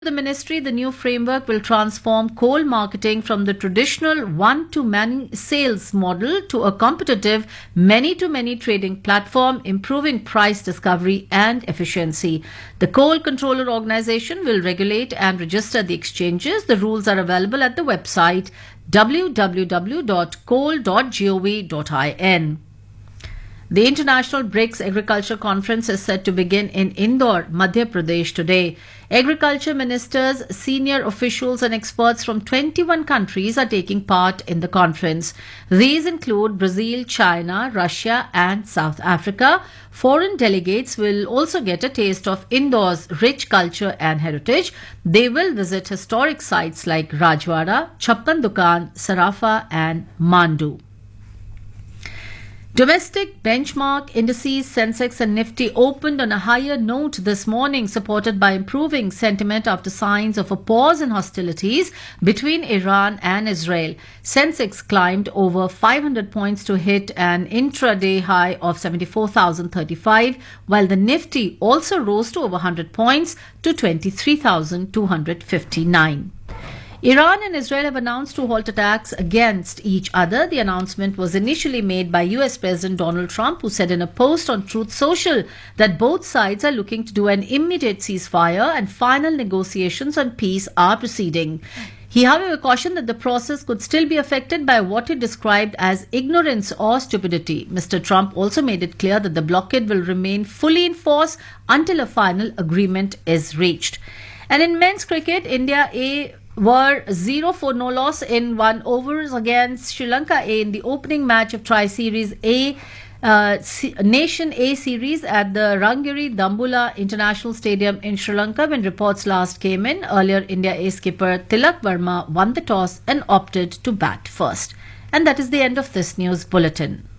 The ministry, the new framework will transform coal marketing from the traditional one-to-many sales model to a competitive many-to-many trading platform, improving price discovery and efficiency. The Coal Controller Organization will regulate and register the exchanges. The rules are available at the website www.coal.gov.in. The International BRICS Agriculture Conference is set to begin in Indore, Madhya Pradesh today. Agriculture ministers, senior officials and experts from 21 countries are taking part in the conference. These include Brazil, China, Russia and South Africa. Foreign delegates will also get a taste of Indore's rich culture and heritage. They will visit historic sites like Rajwada, Chappan Dukan, Sarafa and Mandu. Domestic benchmark indices Sensex and Nifty opened on a higher note this morning, supported by improving sentiment after signs of a pause in hostilities between Iran and Israel. Sensex climbed over 500 points to hit an intraday high of 74,035, while the Nifty also rose to over 100 points to 23,259. Iran and Israel have announced to halt attacks against each other. The announcement was initially made by US President Donald Trump, who said in a post on Truth Social that both sides are looking to do an immediate ceasefire and final negotiations on peace are proceeding. He, however, cautioned that the process could still be affected by what he described as ignorance or stupidity. Mr. Trump also made it clear that the blockade will remain fully in force until a final agreement is reached. And in men's cricket, India A were 0 for no loss in 1 overs against Sri Lanka A in the opening match of Tri-Series A Nation A series at the Rangiri Dambula International Stadium in Sri Lanka when reports last came in. Earlier, India A skipper Tilak Verma won the toss and opted to bat first. And that is the end of this news bulletin.